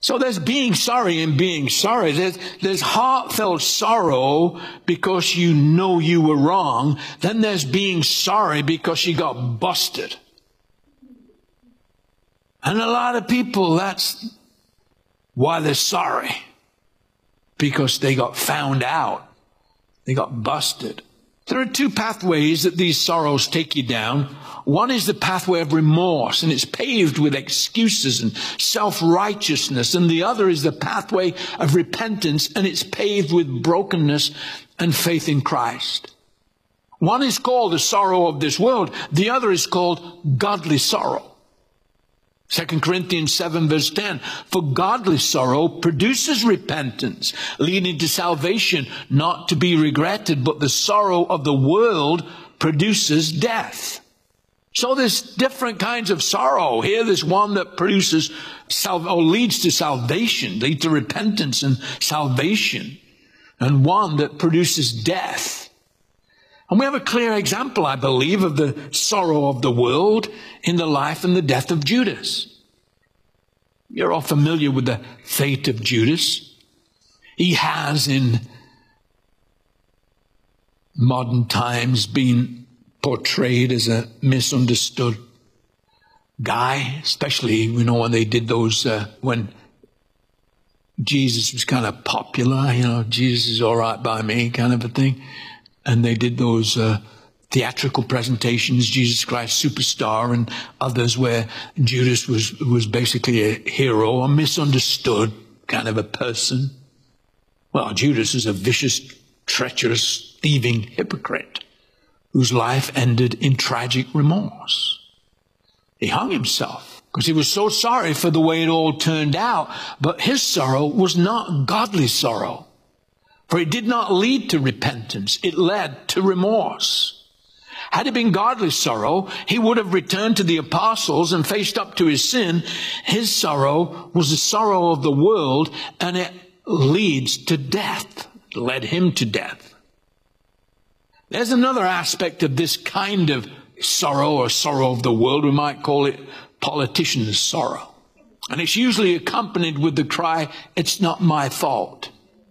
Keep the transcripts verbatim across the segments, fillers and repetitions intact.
So there's being sorry and being sorry. There's, there's heartfelt sorrow because you know you were wrong. Then there's being sorry because you got busted. And a lot of people, that's why they're sorry. Because they got found out. They got busted. There are two pathways that these sorrows take you down. One is the pathway of remorse, and it's paved with excuses and self-righteousness. And the other is the pathway of repentance, and it's paved with brokenness and faith in Christ. One is called the sorrow of this world. The other is called godly sorrow. Second Corinthians seven verse ten, for godly sorrow produces repentance, leading to salvation, not to be regretted, but the sorrow of the world produces death. So there's different kinds of sorrow. Here there's one that produces, sal- or leads to salvation, leads to repentance and salvation, and one that produces death. And we have a clear example, I believe, of the sorrow of the world in the life and the death of Judas. You're all familiar with the fate of Judas. He has, in modern times, been portrayed as a misunderstood guy, especially, you know, when they did those, uh, when Jesus was kind of popular, you know, Jesus is all right by me kind of a thing. And they did those uh, theatrical presentations, Jesus Christ Superstar, and others where Judas was, was basically a hero, a misunderstood kind of a person. Well, Judas is a vicious, treacherous, thieving hypocrite whose life ended in tragic remorse. He hung himself because he was so sorry for the way it all turned out, but his sorrow was not godly sorrow. For it did not lead to repentance. It led to remorse. Had it been godly sorrow, he would have returned to the apostles and faced up to his sin. His sorrow was the sorrow of the world, and it leads to death. It led him to death. There's another aspect of this kind of sorrow, or sorrow of the world. We might call it politician's sorrow. And it's usually accompanied with the cry, "It's not my fault."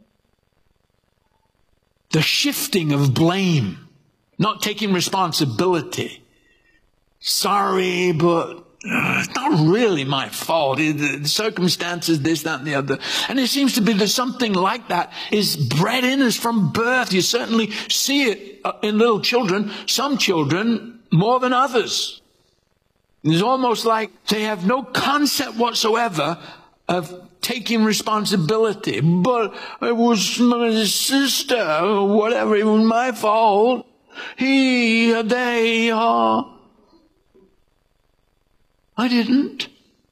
The shifting of blame, not taking responsibility. Sorry, but uh, it's not really my fault. The circumstances, this, that, and the other. And it seems to be that something like that is bred in us from birth. You certainly see it in little children, some children more than others. It's almost like they have no concept whatsoever of taking responsibility. But it was my sister, or whatever, it was my fault. He, they, uh, I didn't.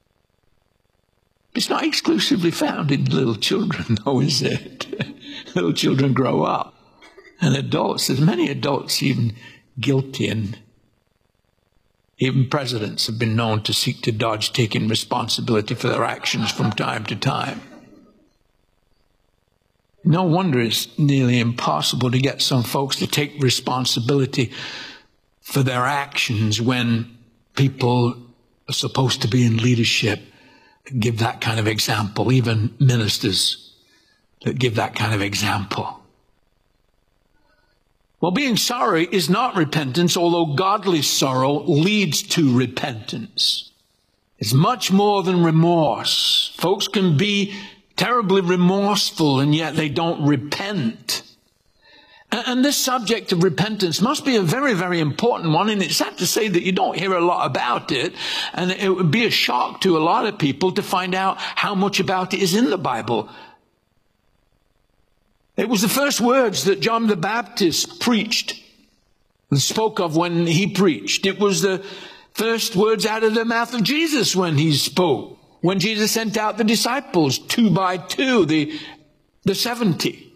It's not exclusively found in little children, though, is it? Little children grow up. And adults, there's many adults even guilty, and even presidents have been known to seek to dodge taking responsibility for their actions from time to time. No wonder it's nearly impossible to get some folks to take responsibility for their actions when people are supposed to be in leadership give that kind of example, even ministers that give that kind of example. Well, being sorry is not repentance, although godly sorrow leads to repentance. It's much more than remorse. Folks can be terribly remorseful, and yet they don't repent. And this subject of repentance must be a very, very important one, and it's sad to say that you don't hear a lot about it, and it would be a shock to a lot of people to find out how much about it is in the Bible. It was the first words that John the Baptist preached and spoke of when he preached. It was the first words out of the mouth of Jesus when he spoke. When Jesus sent out the disciples, two by two, the, the seventy.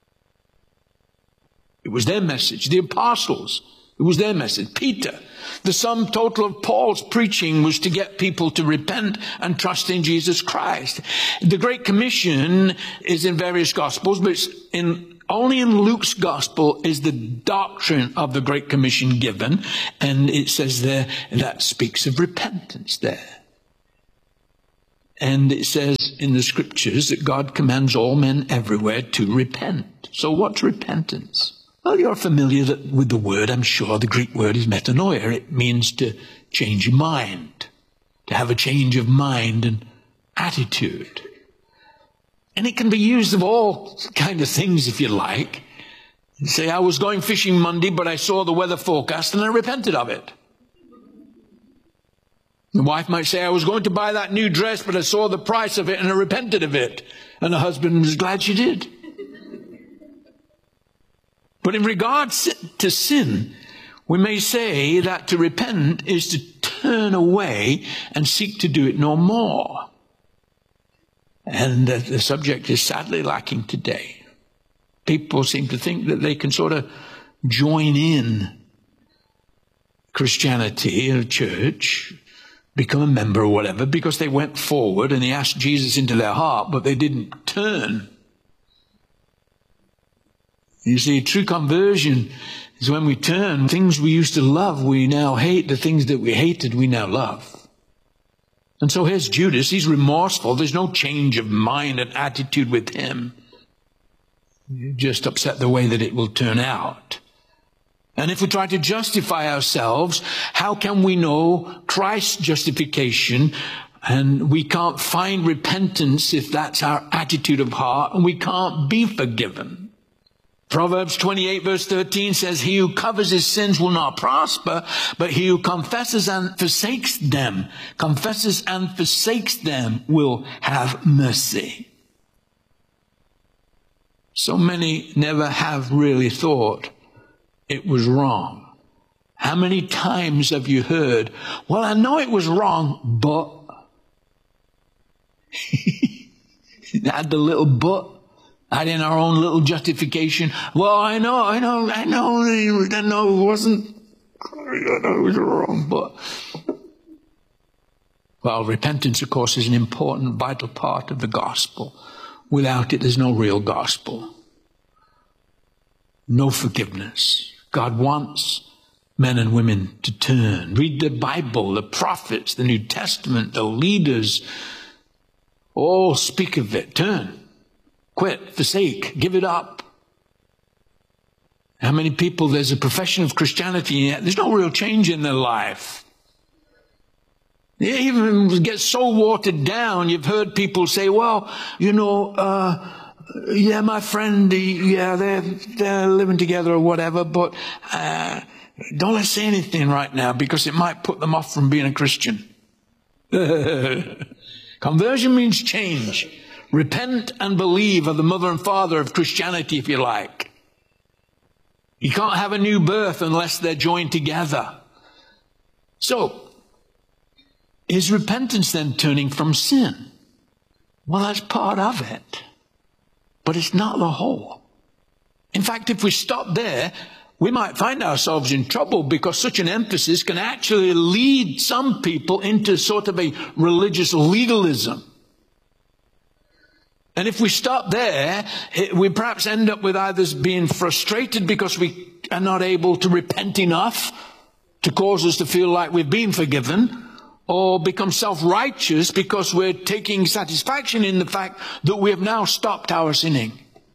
It was their message. The apostles, it was their message. Peter, the sum total of Paul's preaching was to get people to repent and trust in Jesus Christ. The Great Commission is in various Gospels, but it's in, only in Luke's Gospel is the doctrine of the Great Commission given. And it says there, that speaks of repentance there. And it says, in the scriptures that God commands all men everywhere to repent. So what's repentance? Well, you're familiar that with the word, I'm sure. The Greek word is metanoia. It means to change your mind, to have a change of mind and attitude. And it can be used of all kind of things, if you like. You say, I was going fishing Monday, but I saw the weather forecast and I repented of it. The wife might say, I was going to buy that new dress, but I saw the price of it and I repented of it. And the husband was glad she did. But in regards to sin, we may say that to repent is to turn away and seek to do it no more. And the, the subject is sadly lacking today. People seem to think that they can sort of join in Christianity in a church, become a member or whatever, because they went forward and they asked Jesus into their heart, but they didn't turn. You see, true conversion is when we turn. Things we used to love, we now hate. The things that we hated, we now love. And so here's Judas. He's remorseful. There's no change of mind and attitude with him. You just upset the way that it will turn out. And if we try to justify ourselves, how can we know Christ's justification? And we can't find repentance if that's our attitude of heart, and we can't be forgiven. Proverbs twenty-eight verse thirteen says, he who covers his sins will not prosper, but he who confesses and forsakes them, confesses and forsakes them will have mercy. So many never have really thought it was wrong. How many times have you heard, well, I know it was wrong, but add the little but. Add in our own little justification. Well, I know, I know, I know, I know it wasn't, I know it was wrong, but... Well, repentance, of course, is an important, vital part of the gospel. Without it, there's no real gospel. No forgiveness. God wants men and women to turn. Read the Bible, the prophets, the New Testament, the leaders. All speak of it. Turn. Quit, forsake, give it up. How many people, there's a profession of Christianity, and there's no real change in their life. They even get so watered down, you've heard people say, well, you know, uh, yeah, my friend, yeah, they're, they're living together or whatever, but uh, don't let's say anything right now because it might put them off from being a Christian. Conversion means change. Repent and believe are the mother and father of Christianity, if you like. You can't have a new birth unless they're joined together. So, is repentance then turning from sin? Well, that's part of it. But it's not the whole. In fact, if we stop there, we might find ourselves in trouble because such an emphasis can actually lead some people into sort of a religious legalism. And if we stop there, we perhaps end up with either being frustrated because we are not able to repent enough to cause us to feel like we've been forgiven, or become self-righteous because we're taking satisfaction in the fact that we have now stopped our sinning.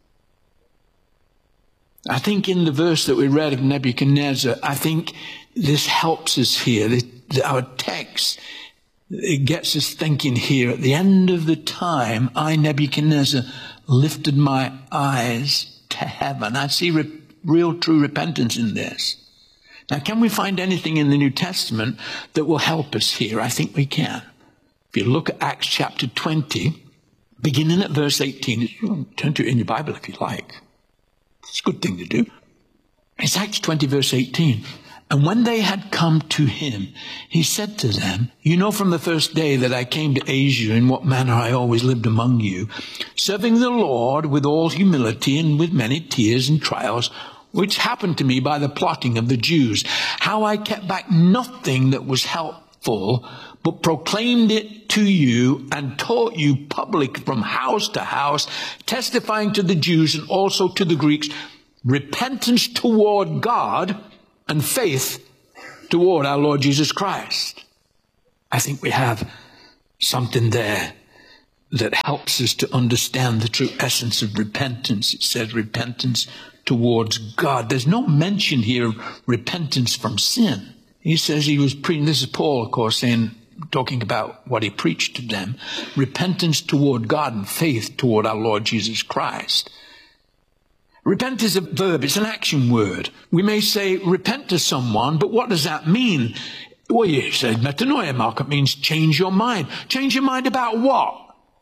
I think in the verse that we read of Nebuchadnezzar, I think this helps us here. The, the, our text, it gets us thinking here, at the end of the time, I, Nebuchadnezzar, lifted my eyes to heaven. I see re- real true repentance in this. Now, can we find anything in the New Testament that will help us here? I think we can. If you look at Acts chapter twenty, beginning at verse eighteen, you can turn to it in your Bible if you like. It's a good thing to do. It's Acts twenty, verse eighteen. And when they had come to him, he said to them, you know from the first day that I came to Asia in what manner I always lived among you, serving the Lord with all humility and with many tears and trials, which happened to me by the plotting of the Jews, how I kept back nothing that was helpful, but proclaimed it to you and taught you public from house to house, testifying to the Jews and also to the Greeks, repentance toward God and faith toward our Lord Jesus Christ. I think we have something there that helps us to understand the true essence of repentance. It says repentance towards God. There's no mention here of repentance from sin. He says he was preaching, this is Paul, of course, saying, talking about what he preached to them, repentance toward God and faith toward our Lord Jesus Christ. Repent is a verb, it's an action word. We may say repent to someone, but what does that mean? Well, you said metanoia, Mark, it means change your mind. Change your mind about what?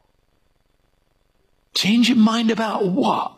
Change your mind about what?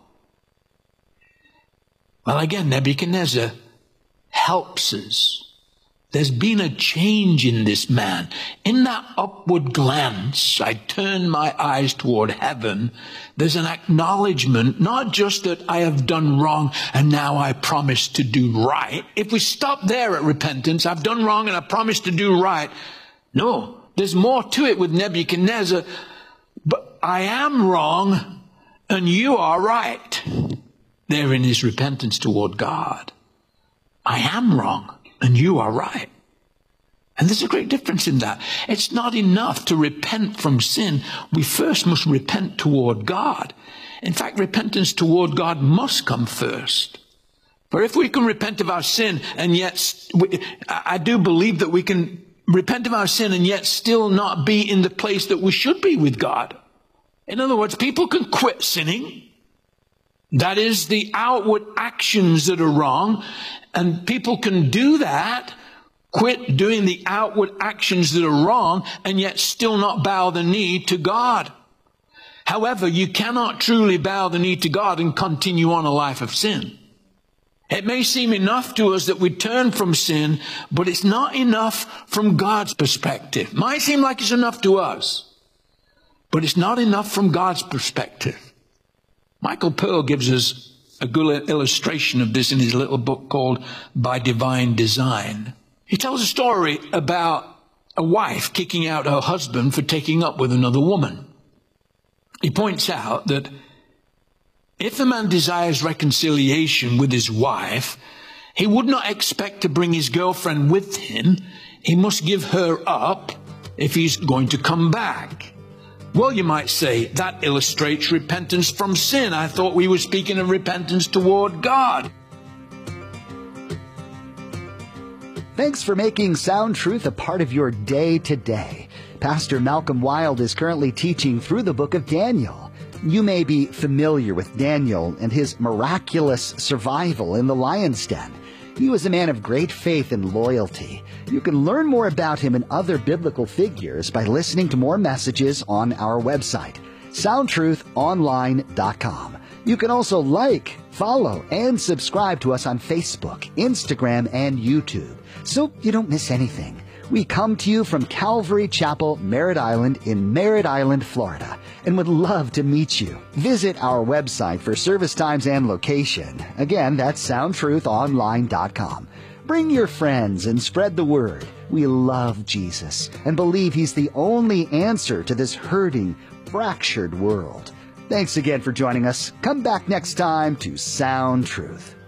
Well, again, Nebuchadnezzar helps us. There's been a change in this man. In that upward glance, I turn my eyes toward heaven. There's an acknowledgement, not just that I have done wrong and now I promise to do right. If we stop there at repentance, I've done wrong and I promise to do right. No, there's more to it with Nebuchadnezzar. But I am wrong and you are right. Therein is repentance toward God. I am wrong and you are right. And there's a great difference in that. It's not enough to repent from sin. We first must repent toward God. In fact, repentance toward God must come first. For if we can repent of our sin and yet, I do believe that we can repent of our sin and yet still not be in the place that we should be with God. In other words, people can quit sinning. That is the outward actions that are wrong. And people can do that, quit doing the outward actions that are wrong, and yet still not bow the knee to God. However, you cannot truly bow the knee to God and continue on a life of sin. It may seem enough to us that we turn from sin, but it's not enough from God's perspective. It might seem like it's enough to us, but it's not enough from God's perspective. Michael Pearl gives us a good illustration of this in his little book called By Divine Design. He tells a story about a wife kicking out her husband for taking up with another woman. He points out that if a man desires reconciliation with his wife, he would not expect to bring his girlfriend with him. He must give her up if he's going to come back. Well, you might say, that illustrates repentance from sin. I thought we were speaking of repentance toward God. Thanks for making Sound Truth a part of your day today. Pastor Malcolm Wild is currently teaching through the book of Daniel. You may be familiar with Daniel and his miraculous survival in the lion's den. He was a man of great faith and loyalty. You can learn more about him and other biblical figures by listening to more messages on our website, sound truth online dot com. You can also like, follow, and subscribe to us on Facebook, Instagram, and YouTube, so you don't miss anything. We come to you from Calvary Chapel, Merritt Island in Merritt Island, Florida, and would love to meet you. Visit our website for service times and location. Again, that's sound truth online dot com. Bring your friends and spread the word. We love Jesus and believe he's the only answer to this hurting, fractured world. Thanks again for joining us. Come back next time to Sound Truth.